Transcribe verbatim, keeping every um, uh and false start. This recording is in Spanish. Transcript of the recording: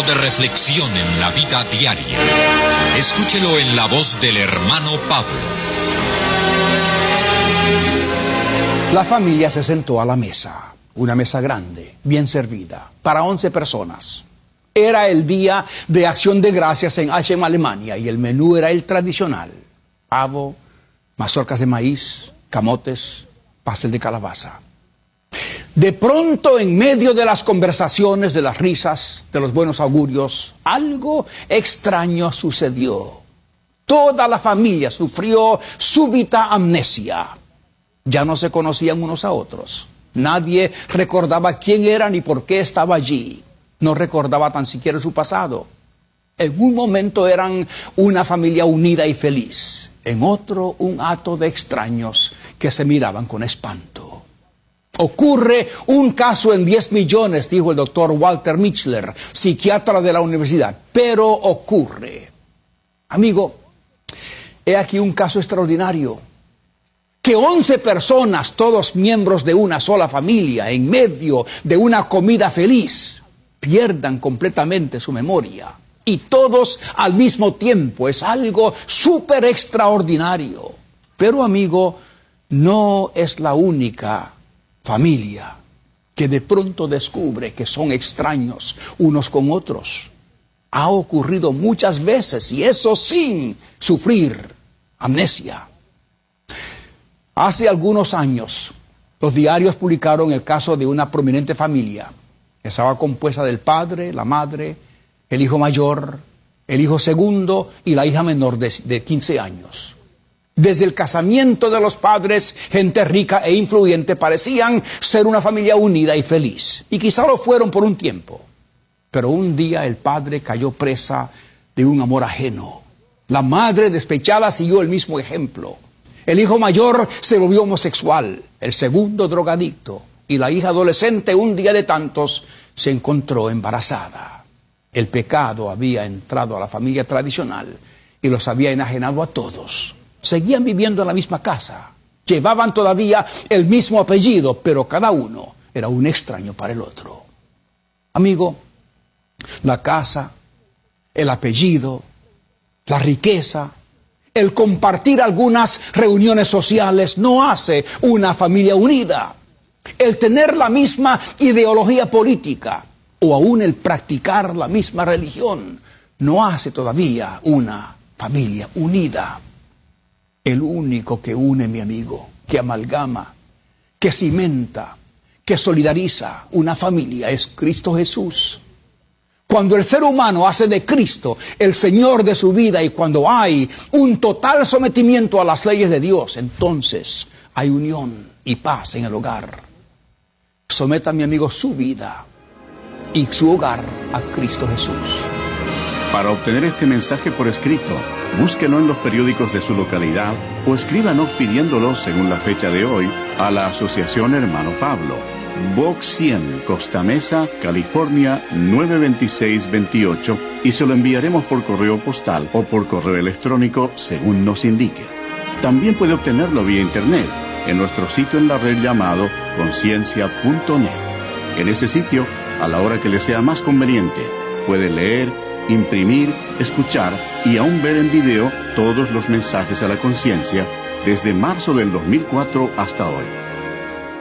momento de reflexión en la vida diaria. Escúchelo en la voz del hermano Pablo. La familia se sentó a la mesa, una mesa grande, bien servida, para once personas. Era el día de Acción de Gracias en Aachen, Alemania, y el menú era el tradicional: pavo, mazorcas de maíz, camotes, pastel de calabaza. De pronto, en medio de las conversaciones, de las risas, de los buenos augurios, algo extraño sucedió. Toda la familia sufrió súbita amnesia. Ya no se conocían unos a otros. Nadie recordaba quién era ni por qué estaba allí. No recordaba tan siquiera su pasado. En un momento eran una familia unida y feliz. En otro, un hato de extraños que se miraban con espanto. Ocurre un caso en diez millones, dijo el doctor Walter Michler, psiquiatra de la universidad. Pero ocurre. Amigo, he aquí un caso extraordinario. Que once personas, todos miembros de una sola familia, en medio de una comida feliz, pierdan completamente su memoria. Y todos al mismo tiempo. Es algo súper extraordinario. Pero, amigo, no es la única familia que de pronto descubre que son extraños unos con otros. Ha ocurrido muchas veces, y eso sin sufrir amnesia. Hace algunos años, los diarios publicaron el caso de una prominente familia que estaba compuesta del padre, la madre, el hijo mayor, el hijo segundo y la hija menor de, de quince años. Desde el casamiento de los padres, gente rica e influyente, parecían ser una familia unida y feliz. Y quizá lo fueron por un tiempo. Pero un día el padre cayó presa de un amor ajeno. La madre, despechada, siguió el mismo ejemplo. El hijo mayor se volvió homosexual, el segundo drogadicto, y la hija adolescente, un día de tantos, se encontró embarazada. El pecado había entrado a la familia tradicional y los había enajenado a todos. Seguían viviendo en la misma casa, llevaban todavía el mismo apellido, pero cada uno era un extraño para el otro. Amigo, la casa, el apellido, la riqueza, el compartir algunas reuniones sociales no hace una familia unida. El tener la misma ideología política o aún el practicar la misma religión no hace todavía una familia unida. El único que une, mi amigo, que amalgama, que cimenta, que solidariza una familia es Cristo Jesús. Cuando el ser humano hace de Cristo el Señor de su vida y cuando hay un total sometimiento a las leyes de Dios, entonces hay unión y paz en el hogar. Someta, mi amigo, su vida y su hogar a Cristo Jesús. Para obtener este mensaje por escrito, búsquelo en los periódicos de su localidad o escríbanos pidiéndolo según la fecha de hoy a la Asociación Hermano Pablo. Box cien, Costa Mesa, California, nueve veintiséis veintiocho, y se lo enviaremos por correo postal o por correo electrónico según nos indique. También puede obtenerlo vía internet en nuestro sitio en la red llamado conciencia punto net. En ese sitio, a la hora que le sea más conveniente, puede leer, imprimir, escuchar y aún ver en video todos los mensajes a la conciencia desde marzo del dos mil cuatro hasta hoy.